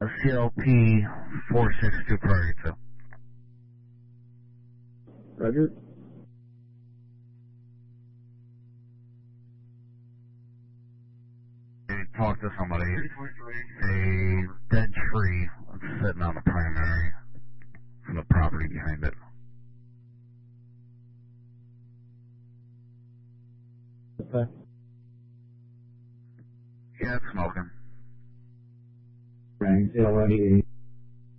CLP 462 Prairie 2. Roger. Talk to somebody. A dead tree sitting on the primary from the property behind it. Okay. Yeah, it's smoking. Ranks already.